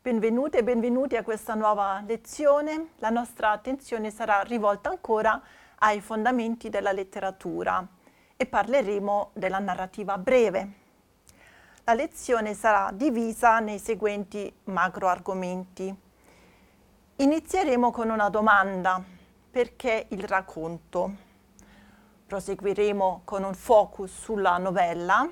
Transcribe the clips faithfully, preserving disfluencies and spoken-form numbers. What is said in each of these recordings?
Benvenute e benvenuti a questa nuova lezione. La nostra attenzione sarà rivolta ancora ai fondamenti della letteratura e parleremo della narrativa breve. La lezione sarà divisa nei seguenti macro argomenti. Inizieremo con una domanda: perché il racconto? Proseguiremo con un focus sulla novella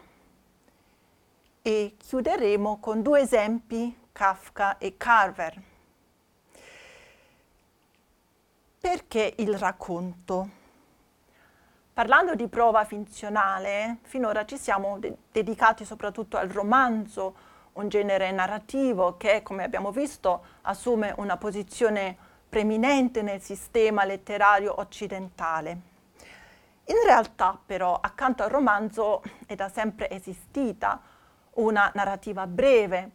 e chiuderemo con due esempi, Kafka e Carver. Perché il racconto? Parlando di prova finzionale, finora ci siamo de- dedicati soprattutto al romanzo, un genere narrativo che, come abbiamo visto, assume una posizione preminente nel sistema letterario occidentale. In realtà, però, accanto al romanzo è da sempre esistita una narrativa breve,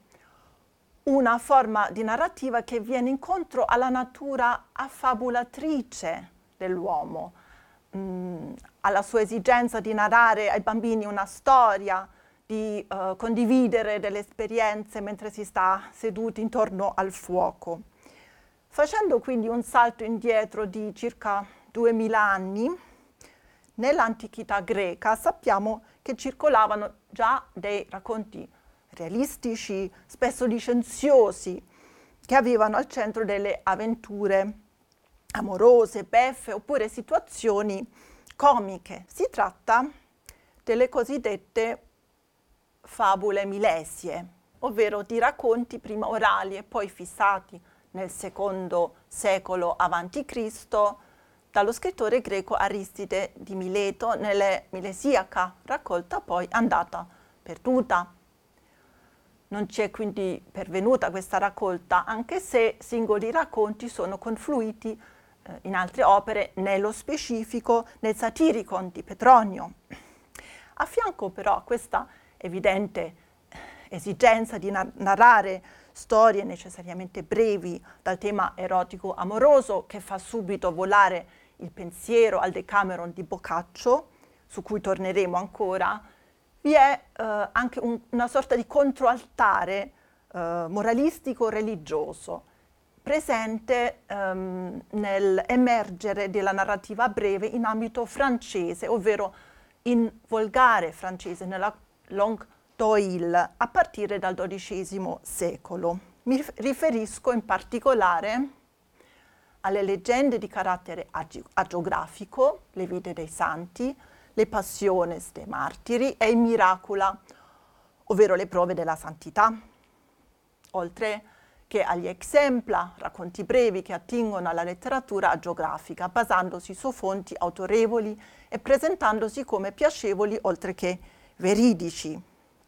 una forma di narrativa che viene incontro alla natura affabulatrice dell'uomo, mh, alla sua esigenza di narrare ai bambini una storia, di uh, condividere delle esperienze mentre si sta seduti intorno al fuoco. Facendo quindi un salto indietro di circa duemila anni, nell'antichità greca sappiamo che circolavano già dei racconti realistici, spesso licenziosi, che avevano al centro delle avventure amorose, beffe oppure situazioni comiche. Si tratta delle cosiddette fabule milesie, ovvero di racconti prima orali e poi fissati nel secondo secolo avanti Cristo dallo scrittore greco Aristide di Mileto nelle Milesiaca, raccolta poi andata perduta. Non ci è quindi pervenuta questa raccolta, anche se singoli racconti sono confluiti eh, in altre opere, nello specifico nel Satiricon di Petronio. A fianco però a questa evidente esigenza di nar- narrare storie necessariamente brevi dal tema erotico amoroso, che fa subito volare il pensiero al Decameron di Boccaccio, su cui torneremo ancora, vi è eh, anche un, una sorta di controaltare eh, moralistico-religioso presente ehm, nell'emergere della narrativa breve in ambito francese, ovvero in volgare francese, nella langue d'oil, a partire dal dodicesimo secolo. Mi riferisco in particolare alle leggende di carattere agi- agiografico, le vite dei santi, le passiones dei martiri e i miracula, ovvero le prove della santità, oltre che agli exempla, racconti brevi che attingono alla letteratura agiografica, basandosi su fonti autorevoli e presentandosi come piacevoli oltre che veridici.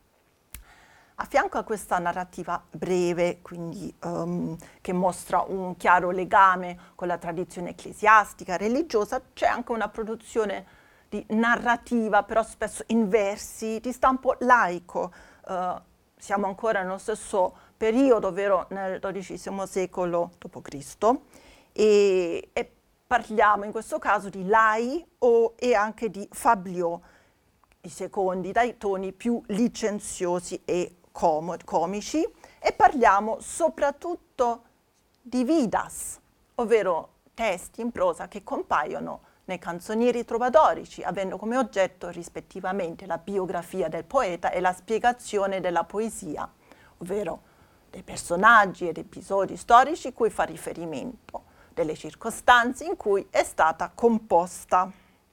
A fianco a questa narrativa breve, quindi um, che mostra un chiaro legame con la tradizione ecclesiastica, religiosa, c'è anche una produzione di narrativa, però spesso in versi, di stampo laico. Uh, siamo ancora nello stesso periodo, ovvero nel dodicesimo secolo dopo Cristo, e, e parliamo in questo caso di lai o, e anche di fabliaux, i secondi, dai toni più licenziosi e com- comici, e parliamo soprattutto di vidas, ovvero testi in prosa che compaiono nei canzonieri trovadorici, avendo come oggetto rispettivamente la biografia del poeta e la spiegazione della poesia, ovvero dei personaggi ed episodi storici cui fa riferimento, delle circostanze in cui è stata composta.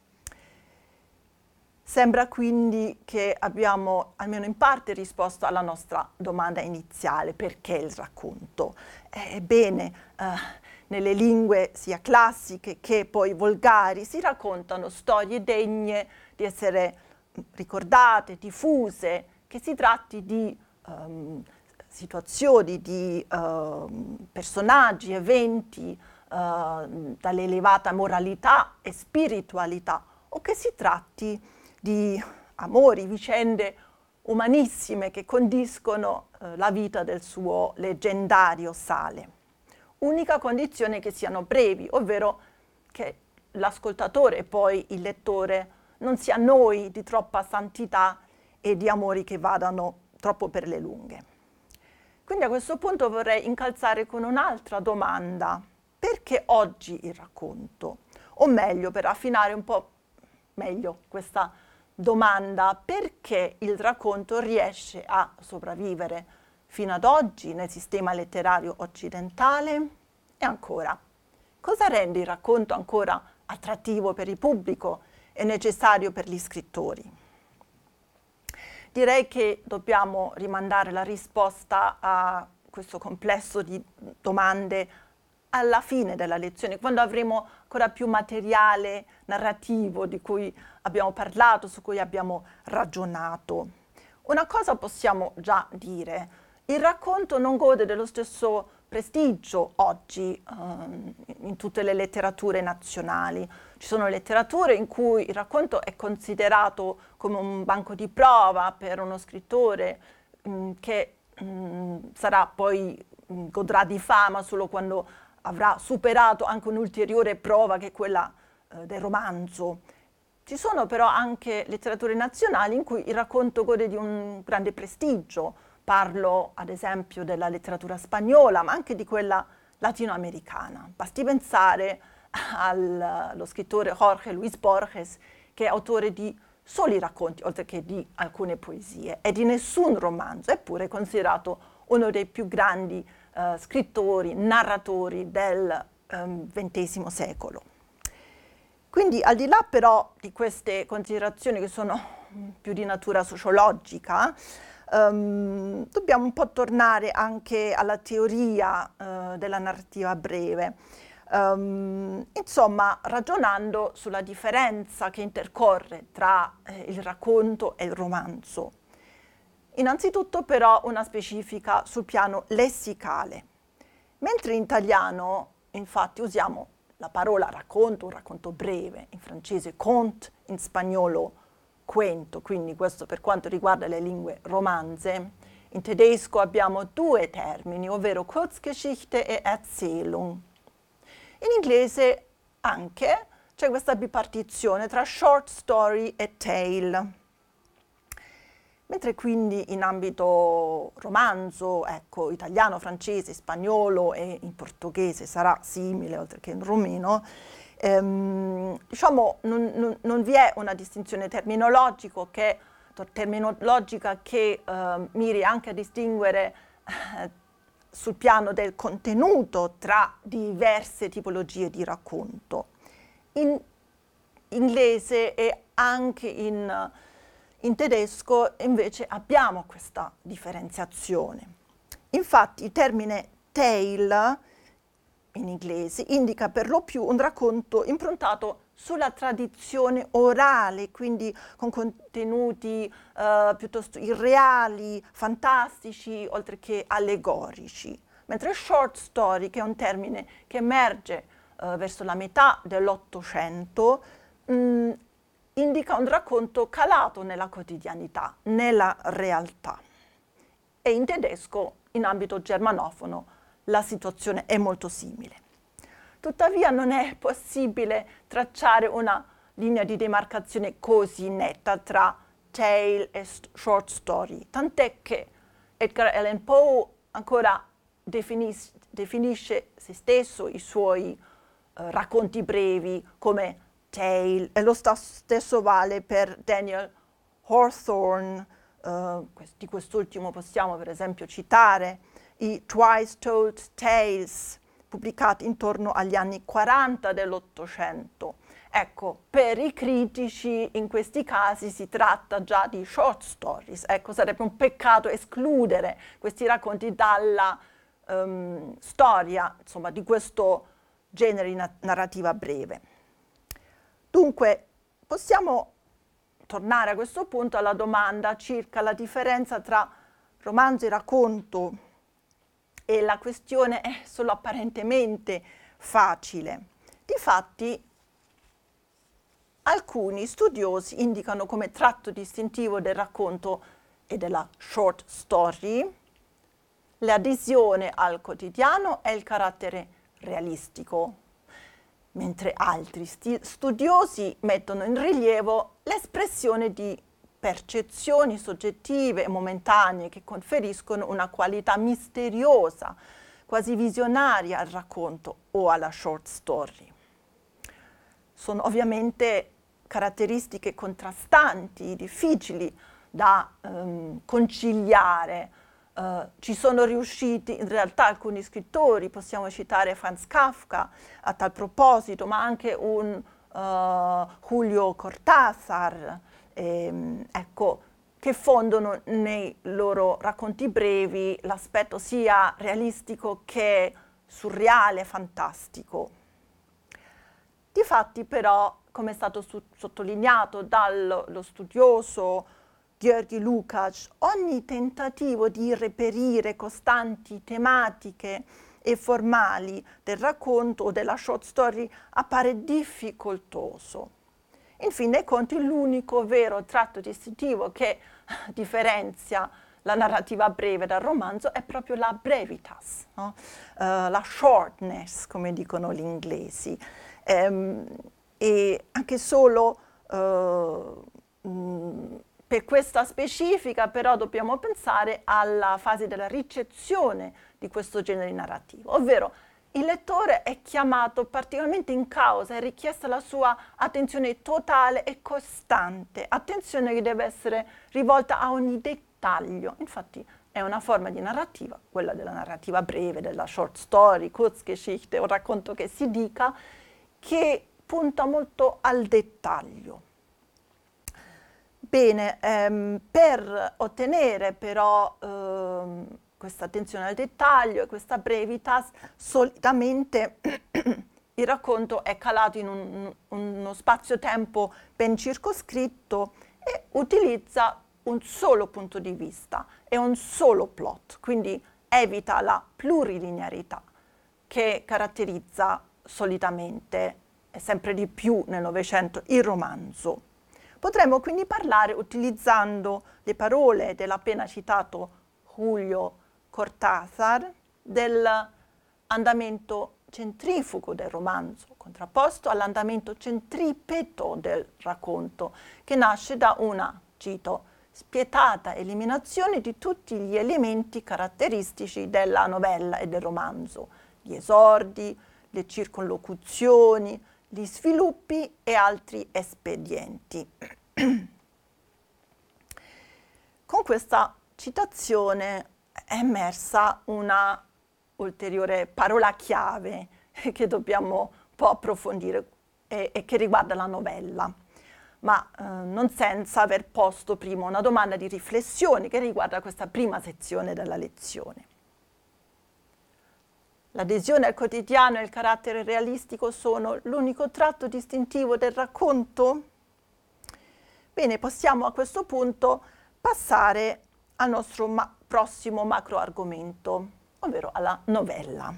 Sembra quindi che abbiamo almeno in parte risposto alla nostra domanda iniziale: perché il racconto? Ebbene, eh, nelle lingue sia classiche che poi volgari si raccontano storie degne di essere ricordate, diffuse, che si tratti di um, situazioni, di uh, personaggi, eventi uh, dall'elevata moralità e spiritualità, o che si tratti di amori, vicende umanissime che condiscono uh, la vita del suo leggendario sale. Unica condizione che siano brevi, ovvero che l'ascoltatore e poi il lettore non si annoi di troppa santità e di amori che vadano troppo per le lunghe. Quindi Quindi a questo punto vorrei incalzare con un'altra domanda. Perché oggi il racconto? O meglio, per affinare un po' meglio questa domanda, perché il racconto riesce a sopravvivere fino ad oggi nel sistema letterario occidentale? E ancora, cosa rende il racconto ancora attrattivo per il pubblico e necessario per gli scrittori? Direi che dobbiamo rimandare la risposta a questo complesso di domande alla fine della lezione, quando avremo ancora più materiale narrativo di cui abbiamo parlato, su cui abbiamo ragionato. Una cosa possiamo già dire: il racconto non gode dello stesso prestigio oggi eh, in tutte le letterature nazionali. Ci sono letterature in cui il racconto è considerato come un banco di prova per uno scrittore mh, che mh, sarà poi mh, godrà di fama solo quando avrà superato anche un'ulteriore prova che è quella eh, del romanzo. Ci sono però anche letterature nazionali in cui il racconto gode di un grande prestigio. Parlo ad esempio della letteratura spagnola, ma anche di quella latinoamericana. Basti pensare allo scrittore Jorge Luis Borges, che è autore di soli racconti, oltre che di alcune poesie, e di nessun romanzo, eppure è considerato uno dei più grandi uh, scrittori, narratori del um, ventesimo secolo. Quindi, al di là però di queste considerazioni che sono più di natura sociologica, Um, dobbiamo un po' tornare anche alla teoria uh, della narrativa breve, um, insomma ragionando sulla differenza che intercorre tra eh, il racconto e il romanzo. Innanzitutto però una specifica sul piano lessicale. Mentre in italiano infatti usiamo la parola racconto, un racconto breve, in francese conte, in spagnolo cuento, quindi questo per quanto riguarda le lingue romanze. In tedesco abbiamo due termini, ovvero Kurzgeschichte e Erzählung. In inglese anche c'è questa bipartizione tra short story e tale. Mentre quindi in ambito romanzo, ecco, italiano, francese, spagnolo e in portoghese sarà simile, oltre che in rumeno, Ehm, diciamo, non, non, non vi è una distinzione terminologica che, terminologica che eh, miri anche a distinguere eh, sul piano del contenuto tra diverse tipologie di racconto. In inglese e anche in, in tedesco invece abbiamo questa differenziazione. Infatti il termine tale in inglese indica per lo più un racconto improntato sulla tradizione orale, quindi con contenuti uh, piuttosto irreali, fantastici, oltre che allegorici. Mentre short story, che è un termine che emerge uh, verso la metà dell'Ottocento, mh, indica un racconto calato nella quotidianità, nella realtà. E in tedesco, in ambito germanofono, la situazione è molto simile. Tuttavia non è possibile tracciare una linea di demarcazione così netta tra tale e short story, tant'è che Edgar Allan Poe ancora definis- definisce se stesso, i suoi uh, racconti brevi come tale, e lo stesso vale per Daniel Hawthorne. Uh, di quest'ultimo possiamo per esempio citare i Twice Told Tales, pubblicati intorno agli anni quaranta dell'Ottocento. Ecco, per i critici in questi casi si tratta già di short stories. Ecco, sarebbe un peccato escludere questi racconti dalla um, storia, insomma, di questo genere di na- narrativa breve. Dunque, possiamo tornare a questo punto alla domanda circa la differenza tra romanzo e racconto, e la questione è solo apparentemente facile. Difatti, alcuni studiosi indicano come tratto distintivo del racconto e della short story l'adesione al quotidiano e il carattere realistico, mentre altri sti- studiosi mettono in rilievo l'espressione di percezioni soggettive e momentanee che conferiscono una qualità misteriosa, quasi visionaria al racconto o alla short story. Sono ovviamente caratteristiche contrastanti, difficili da um, conciliare. Uh, ci sono riusciti in realtà alcuni scrittori, possiamo citare Franz Kafka a tal proposito, ma anche un uh, Julio Cortázar, ehm, ecco, che fondono nei loro racconti brevi l'aspetto sia realistico che surreale, fantastico. Difatti però, come è stato sottolineato dallo studioso György Lukács, ogni tentativo di reperire costanti tematiche e formali del racconto o della short story appare difficoltoso. In fin dei conti, l'unico vero tratto distintivo che differenzia la narrativa breve dal romanzo è proprio la brevitas, no? uh, la shortness, come dicono gli inglesi. Um, e anche solo uh, mh, per questa specifica però dobbiamo pensare alla fase della ricezione di questo genere narrativo, ovvero il lettore è chiamato particolarmente in causa, è richiesta la sua attenzione totale e costante, attenzione che deve essere rivolta a ogni dettaglio. Infatti è una forma di narrativa, quella della narrativa breve, della short story, Kurzgeschichte o racconto che si dica, che punta molto al dettaglio. Bene, ehm, per ottenere però ehm, questa attenzione al dettaglio e questa brevitas, solitamente il racconto è calato in un, uno spazio-tempo ben circoscritto e utilizza un solo punto di vista e un solo plot, quindi evita la plurilinearità che caratterizza solitamente e sempre di più nel Novecento il romanzo. Potremmo quindi parlare, utilizzando le parole dell'appena citato Julio Cortázar, dell'andamento centrifugo del romanzo, contrapposto all'andamento centripeto del racconto, che nasce da una, cito, spietata eliminazione di tutti gli elementi caratteristici della novella e del romanzo, gli esordi, le circonlocuzioni, gli sviluppi e altri espedienti. Con questa citazione è emersa una ulteriore parola chiave che dobbiamo un po' approfondire e, e che riguarda la novella, ma eh, non senza aver posto prima una domanda di riflessione che riguarda questa prima sezione della lezione. L'adesione al quotidiano e il carattere realistico sono l'unico tratto distintivo del racconto? Bene, possiamo a questo punto passare al nostro ma- prossimo macro argomento, ovvero alla novella.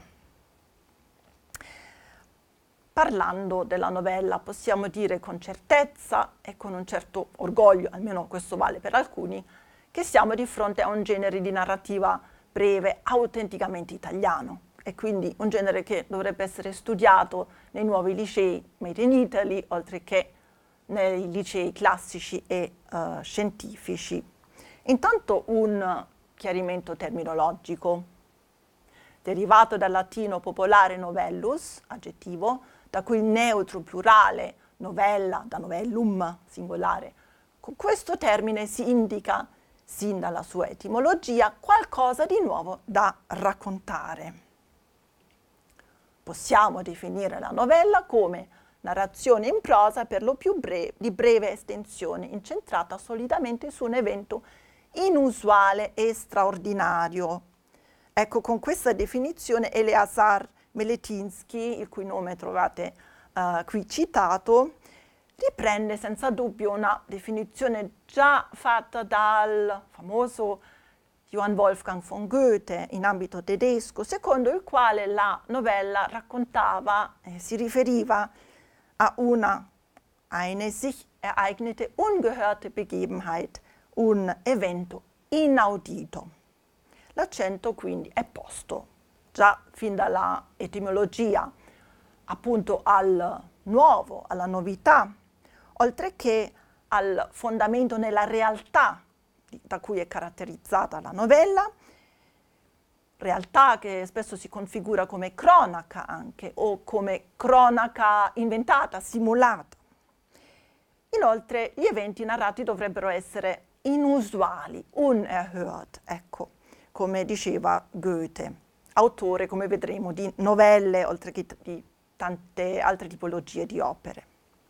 Parlando della novella possiamo dire con certezza e con un certo orgoglio, almeno questo vale per alcuni, che siamo di fronte a un genere di narrativa breve autenticamente italiano, e quindi un genere che dovrebbe essere studiato nei nuovi licei made in Italy, oltre che nei licei classici e uh, scientifici. Intanto un chiarimento terminologico, derivato dal latino popolare novellus, aggettivo, da cui il neutro plurale novella, da novellum, singolare. Con questo termine si indica, sin dalla sua etimologia, qualcosa di nuovo da raccontare. Possiamo definire la novella come narrazione in prosa per lo più breve, di breve estensione, incentrata solitamente su un evento inusuale e straordinario. Ecco, con questa definizione Eleazar Meletinsky, il cui nome trovate uh, qui citato, riprende senza dubbio una definizione già fatta dal famoso Johann Wolfgang von Goethe in ambito tedesco, secondo il quale la novella raccontava, eh, si riferiva a una eine sich ereignete ungehörte Begebenheit, un evento inaudito. L'accento quindi è posto già fin dalla etimologia appunto al nuovo, alla novità, oltre che al fondamento nella realtà da cui è caratterizzata la novella, realtà che spesso si configura come cronaca anche, o come cronaca inventata, simulata. Inoltre gli eventi narrati dovrebbero essere inusuali, unerhört, ecco, come diceva Goethe, autore, come vedremo, di novelle, oltre che di tante altre tipologie di opere.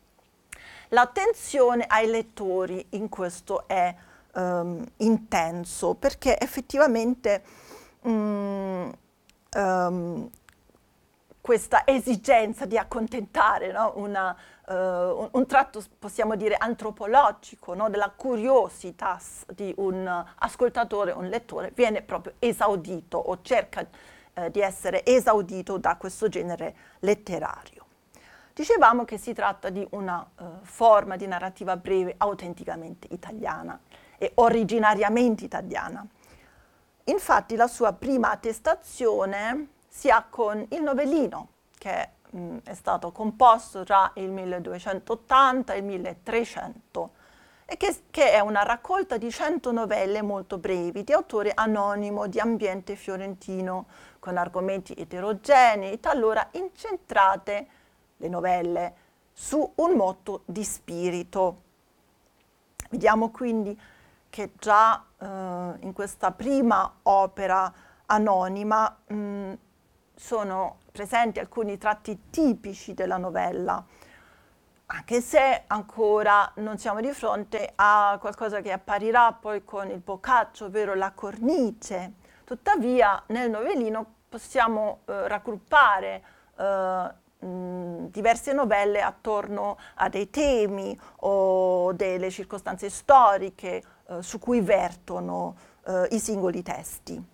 L'attenzione ai lettori in questo è um, intenso, perché effettivamente um, um, questa esigenza di accontentare, no? Una, uh, un, un tratto, possiamo dire, antropologico, no? Della curiosità di un ascoltatore, un lettore, viene proprio esaudito o cerca uh, di essere esaudito da questo genere letterario. Dicevamo che si tratta di una uh, forma di narrativa breve autenticamente italiana e originariamente italiana. Infatti la sua prima attestazione si ha con il novellino, che mh, è stato composto tra il milleduecentottanta e il milletrecento, e che, che è una raccolta di cento novelle molto brevi, di autore anonimo, di ambiente fiorentino, con argomenti eterogenei, talora incentrate, le novelle, su un motto di spirito. Vediamo quindi che già eh, in questa prima opera anonima mh, sono presenti alcuni tratti tipici della novella, anche se ancora non siamo di fronte a qualcosa che apparirà poi con il Boccaccio, ovvero la cornice. Tuttavia nel novellino possiamo eh, raggruppare eh, mh, diverse novelle attorno a dei temi o delle circostanze storiche eh, su cui vertono eh, i singoli testi.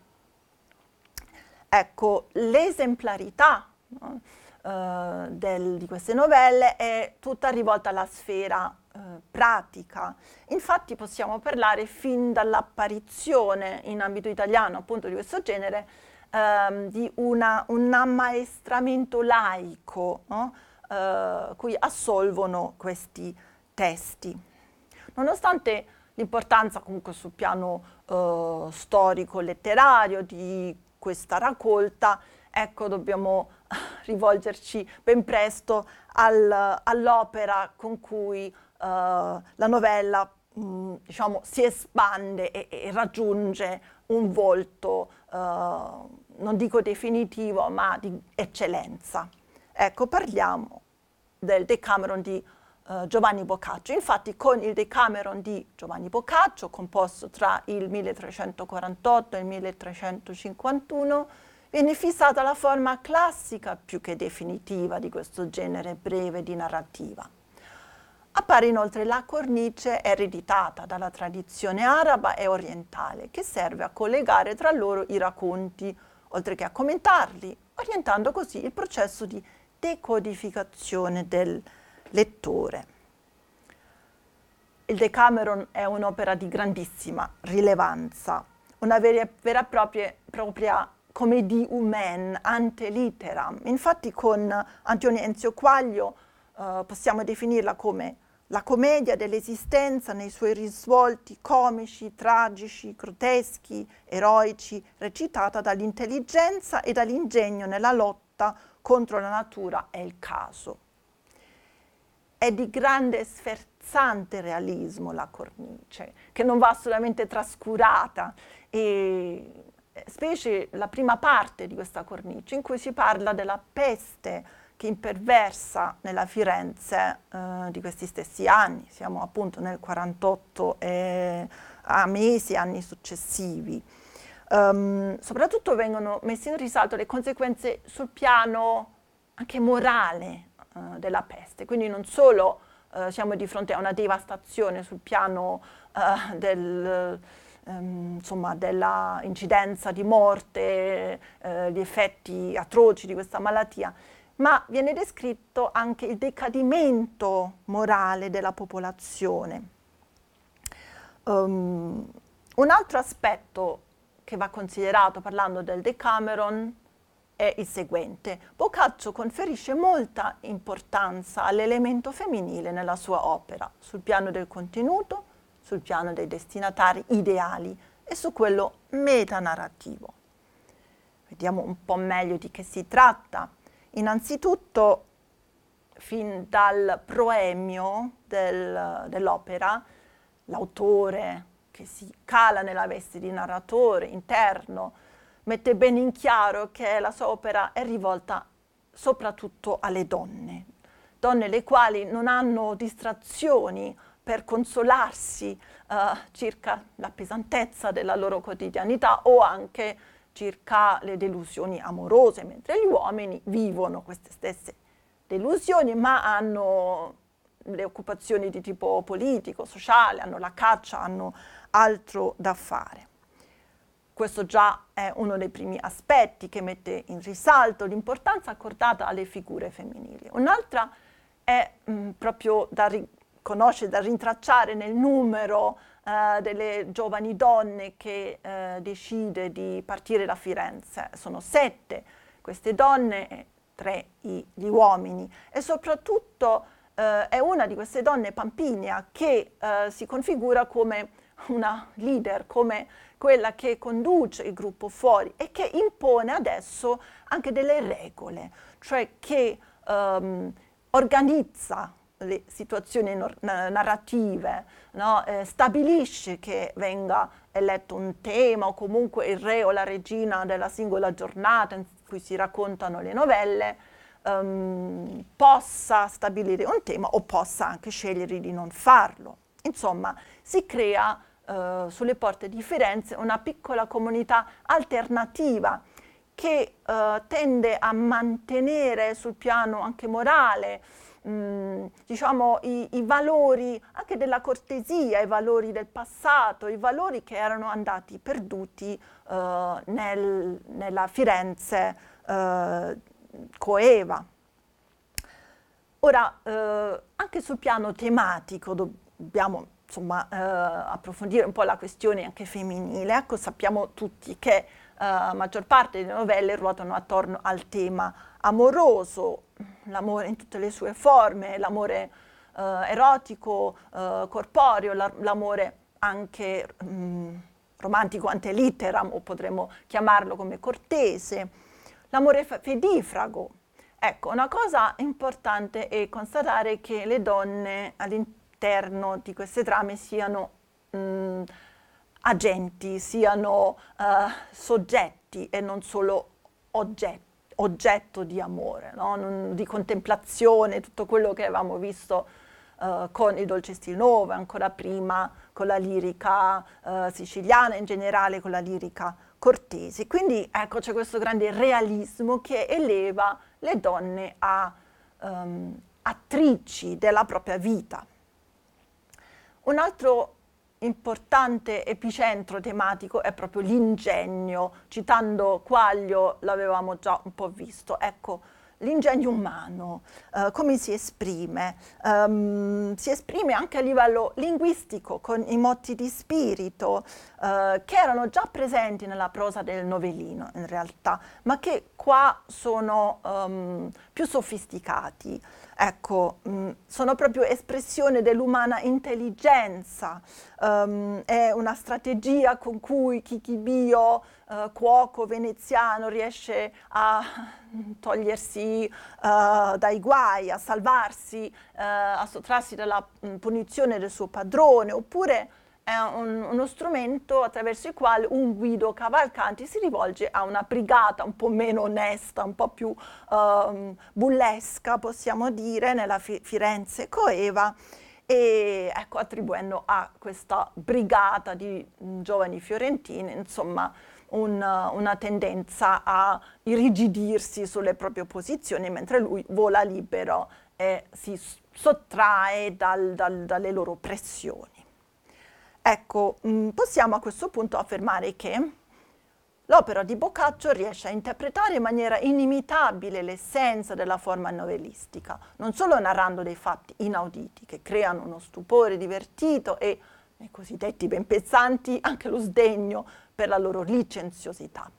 Ecco, l'esemplarità, no, uh, del, di queste novelle è tutta rivolta alla sfera uh, pratica. Infatti possiamo parlare fin dall'apparizione in ambito italiano appunto di questo genere um, di una, un ammaestramento laico, no, uh, cui assolvono questi testi. Nonostante l'importanza comunque sul piano uh, storico-letterario di questa raccolta, ecco, dobbiamo rivolgerci ben presto al, all'opera con cui uh, la novella mh, diciamo, si espande e, e raggiunge un volto, uh, non dico definitivo, ma di eccellenza. Ecco, parliamo del Decameron di uh, Giovanni Boccaccio. Infatti con il Decameron di Giovanni Boccaccio, composto tra il milletrecentoquarantotto e il milletrecentocinquantuno, viene fissata la forma classica più che definitiva di questo genere breve di narrativa. Appare inoltre la cornice ereditata dalla tradizione araba e orientale, che serve a collegare tra loro i racconti, oltre che a commentarli, orientando così il processo di decodificazione del lettore. Il Decameron è un'opera di grandissima rilevanza, una vera, vera e propria, propria comédie humaine, ante litteram. Infatti con Antonio Enzio Quaglio eh, possiamo definirla come la commedia dell'esistenza nei suoi risvolti comici, tragici, grotteschi, eroici, recitata dall'intelligenza e dall'ingegno nella lotta contro la natura e il caso. È di grande sferzante realismo la cornice, che non va assolutamente trascurata, e specie la prima parte di questa cornice, in cui si parla della peste che imperversa nella Firenze eh, di questi stessi anni. Siamo appunto nel quarantotto e a mesi, anni successivi. Um, soprattutto vengono messe in risalto le conseguenze sul piano anche morale uh, della peste, quindi non solo uh, siamo di fronte a una devastazione sul piano uh, del, um, insomma, della incidenza di morte, uh, gli effetti atroci di questa malattia, ma viene descritto anche il decadimento morale della popolazione. Um, un altro aspetto che va considerato parlando del Decameron è il seguente. Boccaccio conferisce molta importanza all'elemento femminile nella sua opera, sul piano del contenuto, sul piano dei destinatari ideali e su quello metanarrativo. Vediamo un po' meglio di che si tratta. Innanzitutto, fin dal proemio del, dell'opera, l'autore che si cala nella veste di narratore interno mette bene in chiaro che la sua opera è rivolta soprattutto alle donne, donne le quali non hanno distrazioni per consolarsi eh, circa la pesantezza della loro quotidianità o anche circa le delusioni amorose, mentre gli uomini vivono queste stesse delusioni ma hanno le occupazioni di tipo politico, sociale, hanno la caccia, hanno altro da fare. Questo già è uno dei primi aspetti che mette in risalto l'importanza accordata alle figure femminili. Un'altra è mh, proprio da riconoscere, da rintracciare nel numero eh, delle giovani donne che eh, decide di partire da Firenze. Sono sette queste donne, tre i, gli uomini, e soprattutto eh, è una di queste donne, Pampinia, che eh, si configura come una leader, come quella che conduce il gruppo fuori e che impone adesso anche delle regole, cioè che um, organizza le situazioni narrative, no? eh, stabilisce che venga eletto un tema o comunque il re o la regina della singola giornata in cui si raccontano le novelle, um, possa stabilire un tema o possa anche scegliere di non farlo. Insomma, si crea Uh, sulle porte di Firenze una piccola comunità alternativa che uh, tende a mantenere sul piano anche morale mh, diciamo i, i valori anche della cortesia, i valori del passato, i valori che erano andati perduti uh, nel, nella Firenze uh, coeva. Ora, uh, anche sul piano tematico dobbiamo insomma, eh, approfondire un po' la questione anche femminile. Ecco, sappiamo tutti che la eh, maggior parte delle novelle ruotano attorno al tema amoroso, l'amore in tutte le sue forme, l'amore eh, erotico, eh, corporeo, la, l'amore anche mh, romantico ante litteram, o potremmo chiamarlo come cortese, l'amore fedifrago. Ecco, una cosa importante è constatare che le donne all'interno all'interno di queste trame siano mh, agenti, siano uh, soggetti e non solo oggetti, oggetto di amore, no? non, di contemplazione, tutto quello che avevamo visto uh, con il Dolce Stil Novo, ancora prima con la lirica uh, siciliana, in generale con la lirica cortese. Quindi ecco, c'è questo grande realismo che eleva le donne a um, attrici della propria vita. Un altro importante epicentro tematico è proprio l'ingegno. Citando Quaglio l'avevamo già un po' visto. Ecco, l'ingegno umano, eh, come si esprime? Um, si esprime anche a livello linguistico, con i motti di spirito, eh, che erano già presenti nella prosa del novellino, in realtà, ma che qua sono um, più sofisticati. Ecco, mh, sono proprio espressione dell'umana intelligenza, um, è una strategia con cui Chichibio, uh, cuoco veneziano, riesce a togliersi uh, dai guai, a salvarsi, uh, a sottrarsi dalla mh, punizione del suo padrone, oppure è un, uno strumento attraverso il quale un Guido Cavalcanti si rivolge a una brigata un po' meno onesta, un po' più um, bullesca, possiamo dire, nella Fi- Firenze coeva, e ecco, attribuendo a questa brigata di mh, giovani fiorentini, insomma, un, una tendenza a irrigidirsi sulle proprie posizioni, mentre lui vola libero e si sottrae dal, dal, dalle loro pressioni. Ecco, mh, possiamo a questo punto affermare che l'opera di Boccaccio riesce a interpretare in maniera inimitabile l'essenza della forma novellistica, non solo narrando dei fatti inauditi che creano uno stupore divertito e, nei cosiddetti ben pesanti, anche lo sdegno per la loro licenziosità.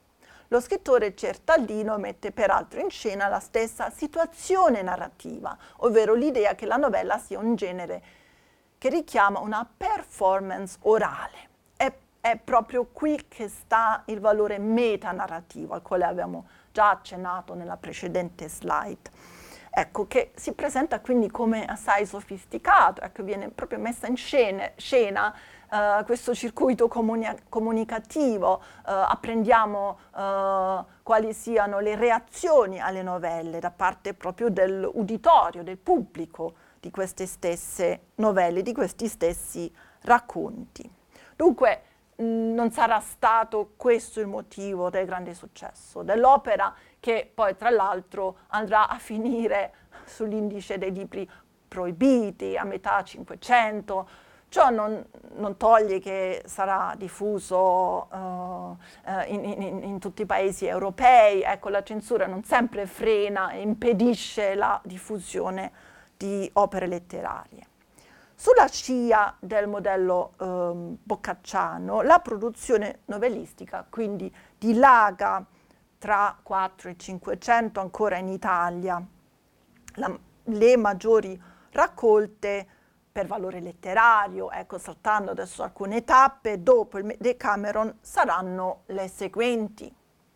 Lo scrittore Certaldino mette peraltro in scena la stessa situazione narrativa, ovvero l'idea che la novella sia un genere che richiama una performance orale. È, è proprio qui che sta il valore metanarrativo, al quale abbiamo già accennato nella precedente slide. Ecco, che si presenta quindi come assai sofisticato, ecco, viene proprio messa in scena, scena uh, questo circuito comuni comunicativo, uh, apprendiamo uh, quali siano le reazioni alle novelle da parte proprio dell'uditorio, del pubblico di queste stesse novelle, di questi stessi racconti. Dunque, non sarà stato questo il motivo del grande successo dell'opera, che poi tra l'altro andrà a finire sull'indice dei libri proibiti a metà Cinquecento. Ciò non, non toglie che sarà diffuso uh, in, in, in tutti i paesi europei. Ecco, la censura non sempre frena e impedisce la diffusione di opere letterarie. Sulla scia del modello um, boccacciano, la produzione novellistica quindi dilaga tra quattrocento e cinquecento ancora in Italia. La, le maggiori raccolte per valore letterario, ecco, saltando adesso alcune tappe, dopo il Decameron saranno le seguenti.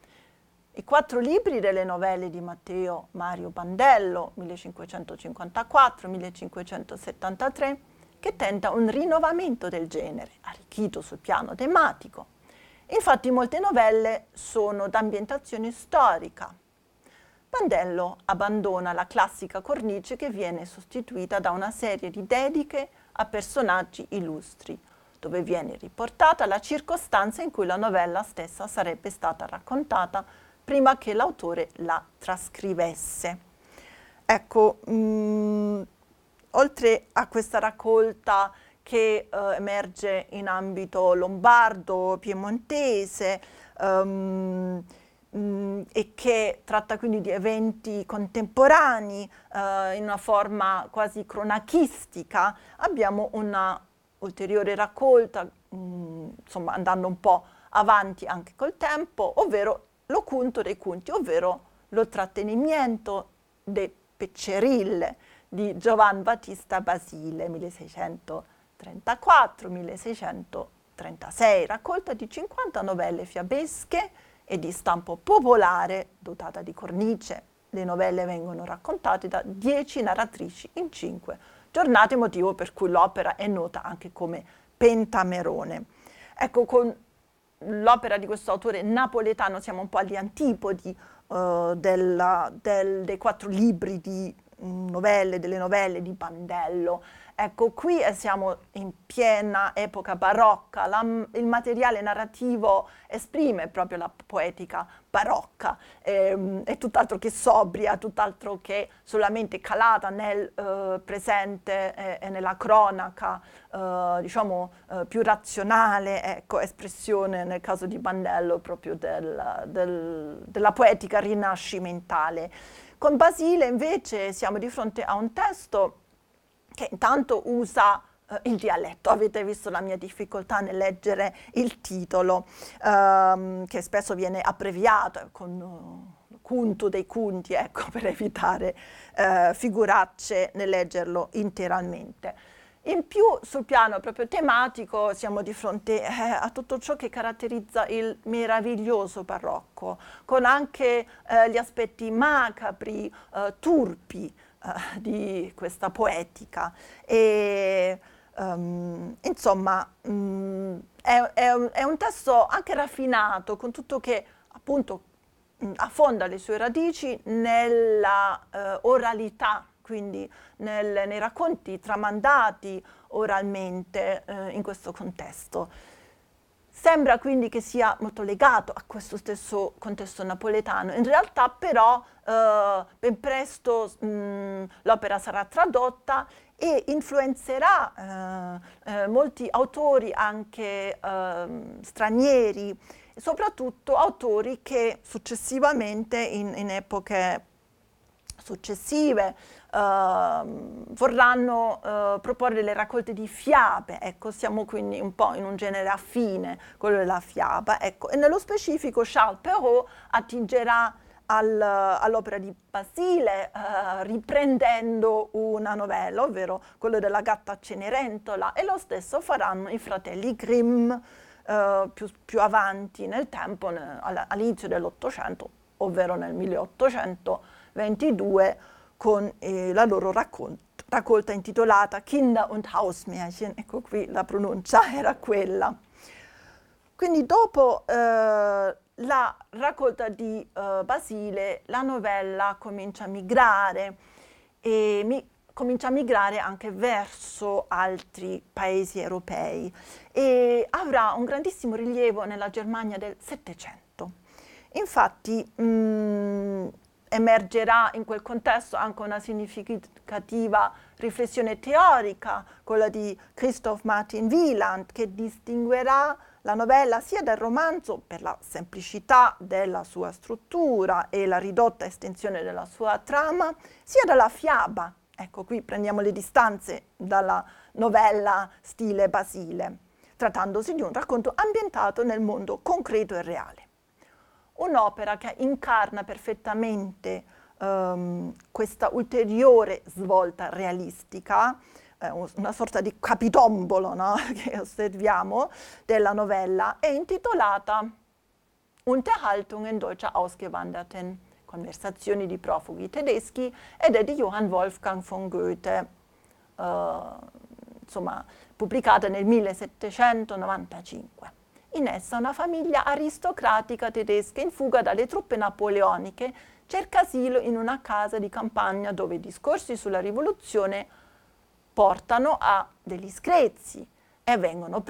I quattro libri delle novelle di Matteo Mario Bandello, millecinquecentocinquantaquattro millecinquecentosettantatré, che tenta un rinnovamento del genere, arricchito sul piano tematico. Infatti molte novelle sono d'ambientazione storica. Bandello abbandona la classica cornice che viene sostituita da una serie di dediche a personaggi illustri, dove viene riportata la circostanza in cui la novella stessa sarebbe stata raccontata prima che l'autore la trascrivesse. Ecco, mh, oltre a questa raccolta che eh, emerge in ambito lombardo, piemontese, um, mh, e che tratta quindi di eventi contemporanei eh, in una forma quasi cronachistica, abbiamo una ulteriore raccolta, mh, insomma andando un po' avanti anche col tempo, ovvero lo Cunto dei Cunti, ovvero lo trattenimento de Peccerille di Giovan Battista Basile, milleseicentotrentaquattro milleseicentotrentasei, raccolta di cinquanta novelle fiabesche e di stampo popolare, dotata di cornice. Le novelle vengono raccontate da dieci narratrici in cinque giornate, motivo per cui l'opera è nota anche come Pentamerone. Ecco, con l'opera di questo autore napoletano siamo un po' agli antipodi uh, della, del, dei quattro libri di um, novelle, delle novelle di Bandello. Ecco, qui eh, siamo in piena epoca barocca, la, il materiale narrativo esprime proprio la poetica barocca, ehm, è tutt'altro che sobria, tutt'altro che solamente calata nel eh, presente e, e nella cronaca, eh, diciamo, eh, più razionale, ecco, espressione nel caso di Bandello proprio del, del, della poetica rinascimentale. Con Basile invece siamo di fronte a un testo che intanto usa eh, il dialetto. Avete visto la mia difficoltà nel leggere il titolo, ehm, che spesso viene abbreviato con uh, Cunto dei Cunti, ecco, per evitare eh, figuracce nel leggerlo interamente. In più, sul piano proprio tematico, siamo di fronte eh, a tutto ciò che caratterizza il meraviglioso barocco, con anche eh, gli aspetti macabri, eh, turpi, di questa poetica e um, insomma um, è, è, un, è un testo anche raffinato, con tutto che appunto mh, affonda le sue radici nella uh, oralità, quindi nel, nei racconti tramandati oralmente uh, in questo contesto. Sembra quindi che sia molto legato a questo stesso contesto napoletano. In realtà però eh, ben presto l'opera sarà tradotta e influenzerà eh, eh, molti autori anche eh, stranieri, soprattutto autori che successivamente in, in epoche successive vorranno uh, proporre le raccolte di fiabe, ecco, siamo quindi un po' in un genere affine, quello della fiaba, ecco, e nello specifico Charles Perrault attingerà al, all'opera di Basile, uh, riprendendo una novella, ovvero quello della gatta Cenerentola, e lo stesso faranno i fratelli Grimm uh, più, più avanti nel tempo, ne, all'inizio dell'Ottocento, ovvero nel milleottocentoventidue, con eh, la loro raccolta intitolata Kinder- und Hausmärchen, ecco qui la pronuncia era quella. Quindi dopo eh, la raccolta di eh, Basile, la novella comincia a migrare, e mi, comincia a migrare anche verso altri paesi europei e avrà un grandissimo rilievo nella Germania del Settecento. Infatti, mh, emergerà in quel contesto anche una significativa riflessione teorica, quella di Christoph Martin Wieland, che distinguerà la novella sia dal romanzo per la semplicità della sua struttura e la ridotta estensione della sua trama, sia dalla fiaba. Ecco, qui prendiamo le distanze dalla novella stile Basile, trattandosi di un racconto ambientato nel mondo concreto e reale. Un'opera che incarna perfettamente um, questa ulteriore svolta realistica, eh, una sorta di capitombolo, no? Che osserviamo della novella, è intitolata Unterhaltungen deutscher Ausgewanderten, conversazioni di profughi tedeschi, ed è di Johann Wolfgang von Goethe, uh, insomma, pubblicata nel millesettecentonovantacinque. In essa una famiglia aristocratica tedesca in fuga dalle truppe napoleoniche cerca asilo in una casa di campagna dove i discorsi sulla rivoluzione portano a degli screzi e vengono